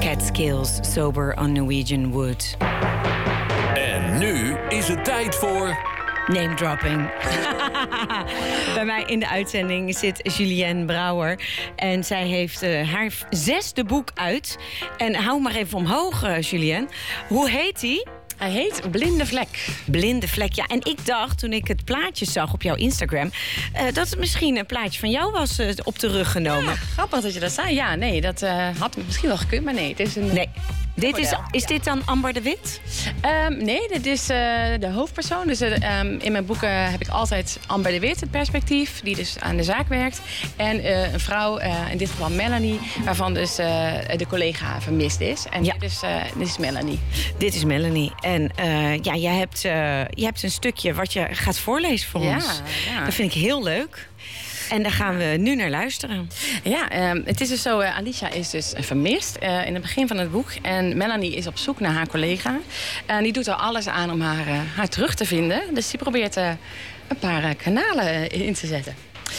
Catskills, Sober on Norwegian Wood. En nu is het tijd voor... Name dropping. Bij mij in de uitzending zit Julienne Brouwer. En zij heeft haar 6e boek uit. En hou maar even omhoog, Julienne. Hoe heet die? Hij heet Blinde Vlek. Blinde Vlek, ja. En ik dacht, toen ik het plaatje zag op jouw Instagram... dat het misschien een plaatje van jou was op de rug genomen. Ja, grappig dat je dat zei. Ja, nee, dat had misschien wel gekund, maar nee. Het is een... Nee. Is dit dan Amber de Wit? Nee, dit is de hoofdpersoon. Dus in mijn boeken heb ik altijd Amber de Wit, het perspectief, die dus aan de zaak werkt. En een vrouw, in dit geval Melanie, waarvan dus de collega vermist is. En ja. dit is Melanie. Dit is Melanie. En je hebt een stukje wat je gaat voorlezen voor ons. Ja. Dat vind ik heel leuk. En daar gaan we nu naar luisteren. Ja, het is dus zo, Alicia is dus vermist in het begin van het boek. En Melanie is op zoek naar haar collega. En die doet er alles aan om haar terug te vinden. Dus die probeert een paar kanalen in te zetten.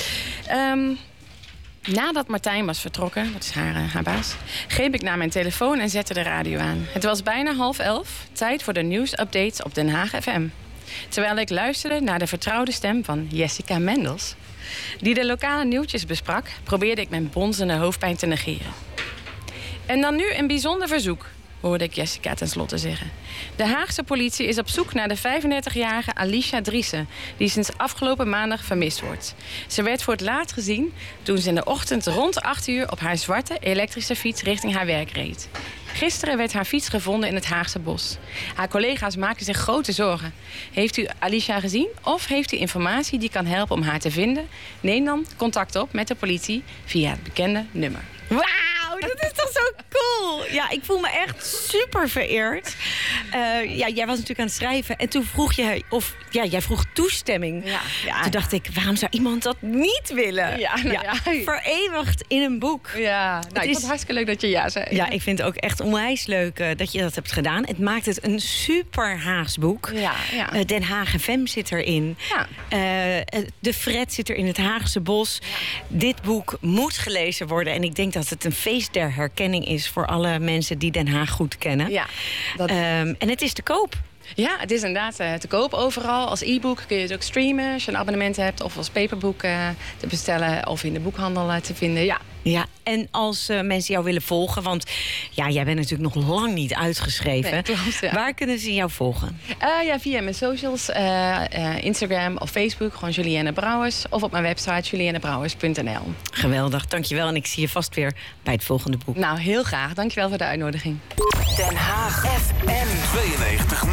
Nadat Martijn was vertrokken, dat is haar baas, greep ik naar mijn telefoon en zette de radio aan. Het was bijna 10:30, tijd voor de nieuwsupdates op Den Haag FM. Terwijl ik luisterde naar de vertrouwde stem van Jessica Mendels, die de lokale nieuwtjes besprak, probeerde ik mijn bonzende hoofdpijn te negeren. En dan nu een bijzonder verzoek, hoorde ik Jessica tenslotte zeggen. De Haagse politie is op zoek naar de 35-jarige Alicia Driessen, die sinds afgelopen maandag vermist wordt. Ze werd voor het laatst gezien toen ze in de ochtend rond 8:00 op haar zwarte elektrische fiets richting haar werk reed. Gisteren werd haar fiets gevonden in het Haagse bos. Haar collega's maken zich grote zorgen. Heeft u Alicia gezien of heeft u informatie die kan helpen om haar te vinden? Neem dan contact op met de politie via het bekende nummer. Wauw, dat is toch zo cool. Ja, ik voel me echt super vereerd. Jij was natuurlijk aan het schrijven. En toen vroeg jij vroeg toestemming. Ja. Toen dacht ik, waarom zou iemand dat niet willen? Ja. Vereeuwigd in een boek. Ja, ik vond het hartstikke leuk dat je ja zei. Ja, ik vind het ook echt onwijs leuk dat je dat hebt gedaan. Het maakt het een super Haags boek. Ja. Den Haag FM zit erin. Ja. De Fred zit er in het Haagse bos. Ja. Dit boek moet gelezen worden. En ik denk dat het een feest der herkenning is voor alle mensen die Den Haag goed kennen. Ja, en het is te koop. Ja, het is inderdaad te koop overal. Als e-book kun je het ook streamen als je een abonnement hebt. Of als paperboek te bestellen of in de boekhandel te vinden. Ja, en als mensen jou willen volgen, want jij bent natuurlijk nog lang niet uitgeschreven. Nee, klopt, ja. Waar kunnen ze jou volgen? Via mijn socials, Instagram of Facebook, gewoon Julienne Brouwers. Of op mijn website juliennebrouwers.nl. Geweldig, dankjewel. En ik zie je vast weer bij het volgende boek. Nou, heel graag. Dankjewel voor de uitnodiging. Den Haag FM 92.